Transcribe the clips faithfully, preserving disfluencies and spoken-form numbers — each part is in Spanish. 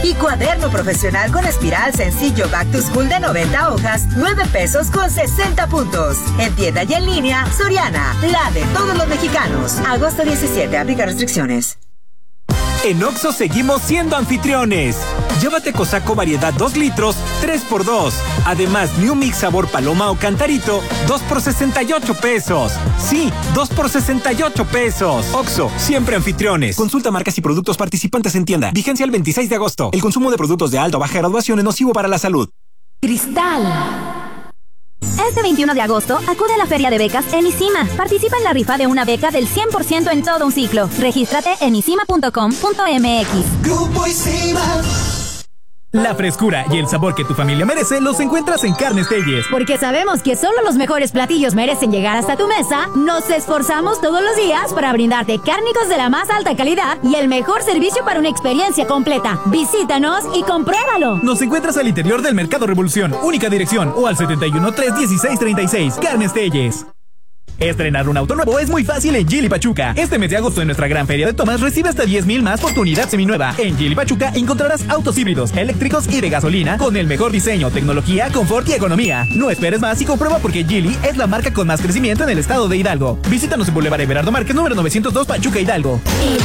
Y cuaderno profesional con espiral sencillo Back to School de noventa hojas, nueve pesos con sesenta puntos. En tienda y en línea, Soriana, la de todos los mexicanos. Agosto diecisiete, aplica restricciones. En Oxxo seguimos siendo anfitriones. Llévate Cosaco variedad dos litros, tres por dos. Además, New Mix sabor paloma o cantarito, dos por sesenta y ocho pesos. Sí, dos por sesenta y ocho pesos. Oxxo, siempre anfitriones. Consulta marcas y productos participantes en tienda. Vigencia el veintiséis de agosto. El consumo de productos de alta o baja graduación es nocivo para la salud. Cristal. Este veintiuno de agosto, acude a la Feria de Becas en ISIMA. Participa en la rifa de una beca del cien por ciento en todo un ciclo. Regístrate en isima punto com punto m x. Grupo ISIMA. La frescura y el sabor que tu familia merece los encuentras en Carnes Telles. Porque sabemos que solo los mejores platillos merecen llegar hasta tu mesa, nos esforzamos todos los días para brindarte cárnicos de la más alta calidad y el mejor servicio para una experiencia completa. Visítanos y compruébalo. Nos encuentras al interior del Mercado Revolución, única dirección, o al setenta y uno, tres dieciséis, treinta y seis. Carnes Telles. Estrenar un auto nuevo es muy fácil en Geely Pachuca. Este mes de agosto en nuestra gran feria de tomas recibe hasta diez mil más por tu unidad seminueva. En Geely Pachuca encontrarás autos híbridos, eléctricos y de gasolina con el mejor diseño, tecnología, confort y economía. No esperes más y comprueba porque Geely es la marca con más crecimiento en el estado de Hidalgo. Visítanos en Boulevard Everardo Márquez número novecientos dos Pachuca, Hidalgo.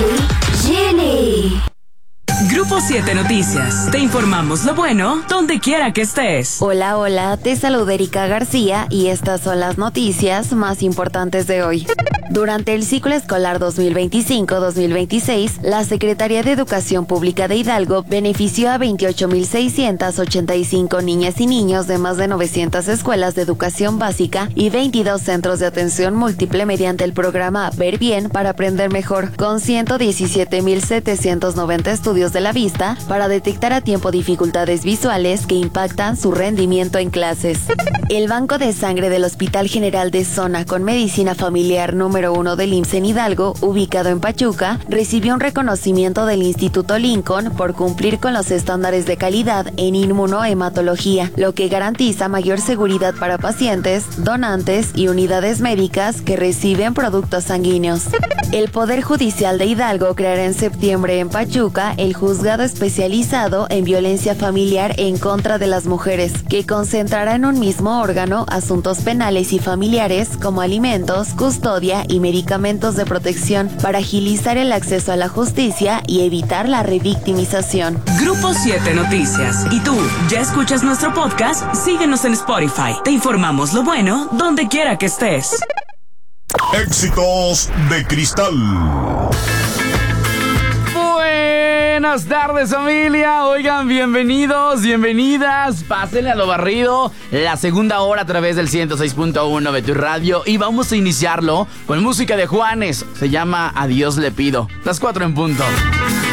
Geely. Grupo siete Noticias. Te informamos lo bueno donde quiera que estés. Hola, hola, te saluda Erika García y estas son las noticias más importantes de hoy. Durante el ciclo escolar dos mil veinticinco dos mil veintiséis, la Secretaría de Educación Pública de Hidalgo benefició a veintiocho mil seiscientos ochenta y cinco niñas y niños de más de novecientas escuelas de educación básica y veintidós centros de atención múltiple mediante el programa Ver Bien para Aprender Mejor, con ciento diecisiete mil setecientos noventa estudios de la vista para detectar a tiempo dificultades visuales que impactan su rendimiento en clases. El Banco de Sangre del Hospital General de Zona con Medicina Familiar número uno del I M S S en Hidalgo, ubicado en Pachuca, recibió un reconocimiento del Instituto Lincoln por cumplir con los estándares de calidad en inmunohematología, lo que garantiza mayor seguridad para pacientes, donantes y unidades médicas que reciben productos sanguíneos. El Poder Judicial de Hidalgo creará en septiembre en Pachuca el Juzgado Especializado en Violencia Familiar en contra de las mujeres, que concentrará en un mismo órgano asuntos penales y familiares como alimentos, custodia y medicamentos de protección para agilizar el acceso a la justicia y evitar la revictimización. Grupo siete Noticias. ¿Y tú, ya escuchas nuestro podcast? Síguenos en Spotify. Te informamos lo bueno donde quiera que estés. Éxitos de Cristal. Buenas tardes, familia. Oigan, bienvenidos, bienvenidas. Pásenle a lo barrido. La segunda hora a través del ciento seis punto uno de tu radio. Y vamos a iniciarlo con música de Juanes. Se llama A Dios le pido. Las cuatro en punto.